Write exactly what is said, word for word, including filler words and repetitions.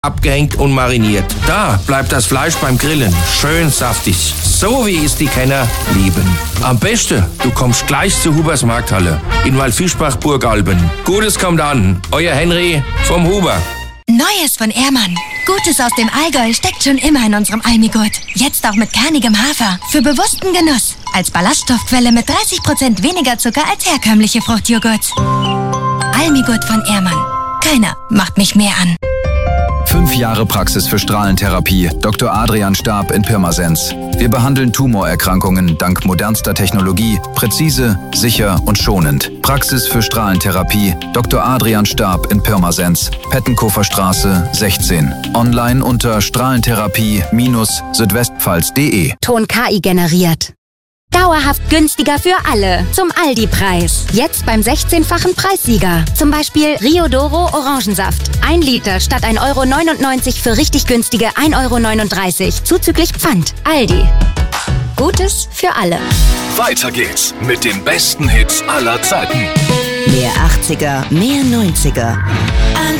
abgehängt und mariniert. Da bleibt das Fleisch beim Grillen schön saftig. So wie es die Kenner lieben. Am besten, du kommst gleich zur Hubers Markthalle in Waldfischbach, Burgalben. Gutes kommt an. Euer Henry vom Huber. Neues von Ehrmann. Gutes aus dem Allgäu steckt schon immer in unserem Almigurt. Jetzt auch mit kernigem Hafer. Für bewussten Genuss. Als Ballaststoffquelle mit dreißig Prozent weniger Zucker als herkömmliche Fruchtjoghurt. Almigurt von Ehrmann. Keiner macht mich mehr an. Fünf Jahre Praxis für Strahlentherapie. Doktor Adrian Stab in Pirmasens. Wir behandeln Tumorerkrankungen dank modernster Technologie, präzise, sicher und schonend. Praxis für Strahlentherapie. Doktor Adrian Stab in Pirmasens. Pettenkofer Straße sechzehn. Online unter strahlentherapie Südwestpfalz punkt de. Ton K I generiert. Dauerhaft günstiger für alle. Zum Aldi-Preis. Jetzt beim sechzehnfachen Preissieger. Zum Beispiel Rio Doro Orangensaft. Ein Liter statt ein Euro neunundneunzig für richtig günstige ein Euro neununddreißig. Zuzüglich Pfand. Aldi. Gutes für alle. Weiter geht's mit den besten Hits aller Zeiten. Mehr achtziger, mehr neunziger.